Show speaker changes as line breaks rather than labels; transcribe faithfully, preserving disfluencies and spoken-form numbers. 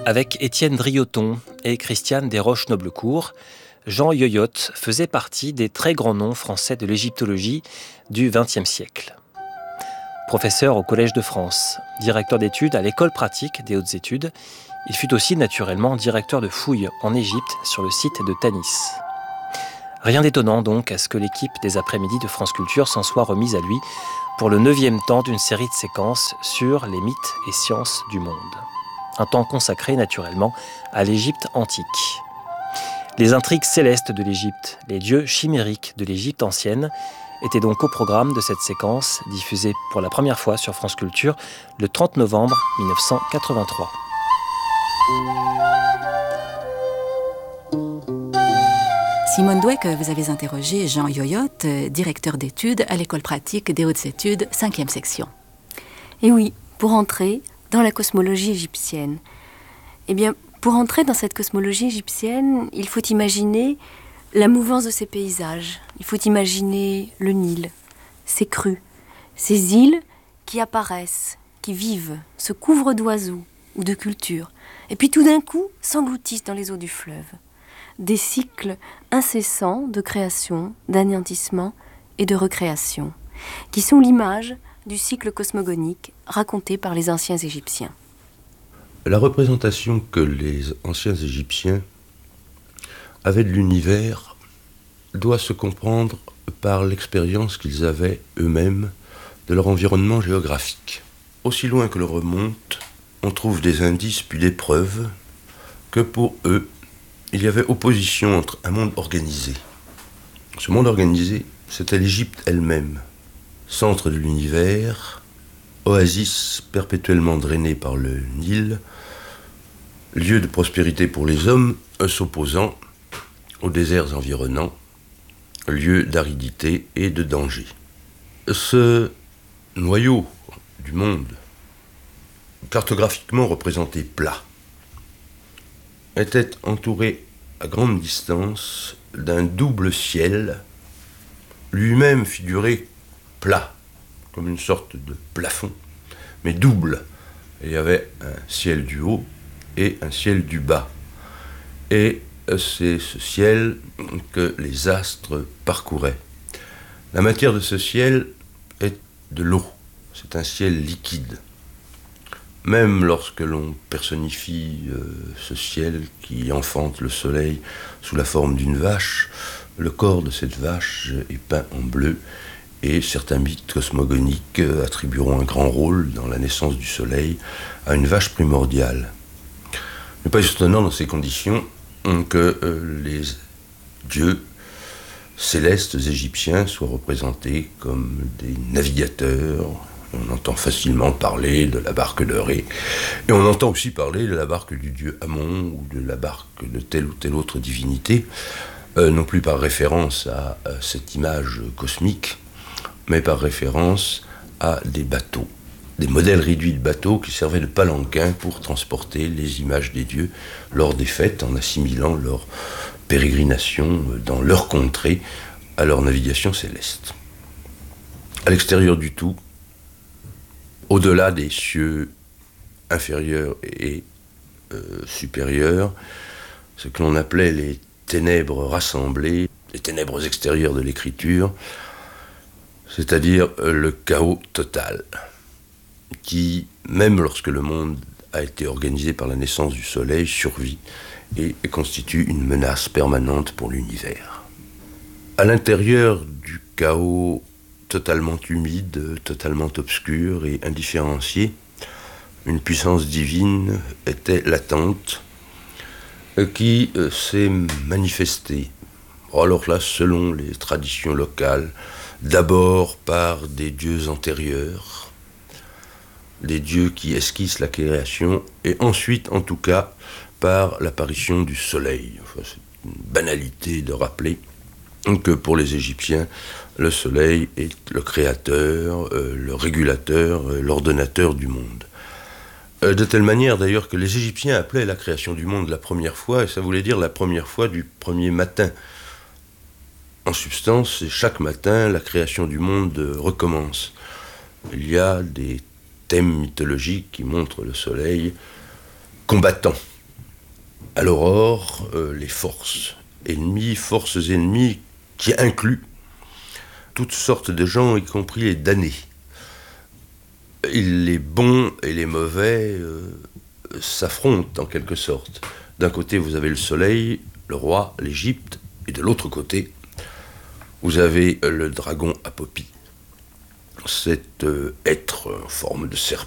Avec Étienne Drioton et Christiane Desroches-Noblecourt, Jean Yoyote faisait partie des très grands noms français de l'égyptologie du vingtième siècle. Professeur au Collège de France, directeur d'études à l'École pratique des hautes études, il fut aussi naturellement directeur de fouilles en Égypte sur le site de Tanis. Rien d'étonnant donc à ce que l'équipe des après-midi de France Culture s'en soit remise à lui pour le neuvième temps d'une série de séquences sur les mythes et sciences du monde. Un temps consacré naturellement à l'Égypte antique. Les intrigues célestes de l'Égypte, les dieux chimériques de l'Égypte ancienne, étaient donc au programme de cette séquence diffusée pour la première fois sur France Culture le trente novembre mille neuf cent quatre-vingt-trois.
Simone Dweck, vous avez interrogé Jean Yoyote, directeur d'études à l'École pratique des hautes études, cinquième section.
Et oui, pour entrer dans la cosmologie égyptienne. Eh bien, pour entrer dans cette cosmologie égyptienne, il faut imaginer la mouvance de ses paysages. Il faut imaginer le Nil, ses crues, ces îles qui apparaissent, qui vivent, se couvrent d'oiseaux ou de cultures, et puis tout d'un coup s'engloutissent dans les eaux du fleuve. Des cycles incessants de création, d'anéantissement et de recréation, qui sont l'image du cycle cosmogonique raconté par les anciens Égyptiens.
La représentation que les anciens Égyptiens avaient de l'univers doit se comprendre par l'expérience qu'ils avaient eux-mêmes de leur environnement géographique. Aussi loin que l'on remonte, on trouve des indices puis des preuves que pour eux, il y avait opposition entre un monde organisé. Ce monde organisé, c'était l'Égypte elle-même, centre de l'univers, oasis perpétuellement drainée par le Nil, lieu de prospérité pour les hommes, s'opposant aux déserts environnants, lieu d'aridité et de danger. Ce noyau du monde, cartographiquement représenté plat, était entouré à grande distance d'un double ciel, lui-même figuré plat, comme une sorte de plafond, mais double. Il y avait un ciel du haut et un ciel du bas. Et c'est ce ciel que les astres parcouraient. La matière de ce ciel est de l'eau. C'est un ciel liquide. Même lorsque l'on personnifie euh, ce ciel qui enfante le soleil sous la forme d'une vache, le corps de cette vache est peint en bleu et certains mythes cosmogoniques euh, attribueront un grand rôle dans la naissance du soleil à une vache primordiale. Il n'est pas étonnant dans ces conditions que euh, les dieux célestes égyptiens soient représentés comme des navigateurs. On entend facilement parler de la barque de Ré, et on entend aussi parler de la barque du dieu Amon ou de la barque de telle ou telle autre divinité, euh, non plus par référence à, à cette image cosmique, mais par référence à des bateaux, des modèles réduits de bateaux qui servaient de palanquin pour transporter les images des dieux lors des fêtes, en assimilant leur pérégrination dans leur contrée à leur navigation céleste. À l'extérieur du tout, au-delà des cieux inférieurs et euh, supérieurs, ce que l'on appelait les ténèbres rassemblées, les ténèbres extérieures de l'écriture, c'est-à-dire euh, le chaos total, qui, même lorsque le monde a été organisé par la naissance du soleil, survit et, et constitue une menace permanente pour l'univers. À l'intérieur du chaos totalement humide, totalement obscur et indifférencié, une puissance divine était latente qui euh, s'est manifestée. Alors là, selon les traditions locales, d'abord par des dieux antérieurs, des dieux qui esquissent la création, et ensuite, en tout cas, par l'apparition du soleil. Enfin, c'est une banalité de rappeler que pour les Égyptiens, le soleil est le créateur, euh, le régulateur, euh, l'ordonnateur du monde. Euh, de telle manière d'ailleurs que les Égyptiens appelaient la création du monde la première fois, et ça voulait dire la première fois du premier matin. En substance, chaque matin, la création du monde recommence. Il y a des thèmes mythologiques qui montrent le soleil combattant, à l'aurore euh, les forces ennemies, forces ennemies qui incluent toutes sortes de gens, y compris les damnés. Les bons et les mauvais euh, s'affrontent en quelque sorte. D'un côté, vous avez le soleil, le roi, l'Égypte, et de l'autre côté, vous avez le dragon Apopi. Cet euh, être en forme de serpent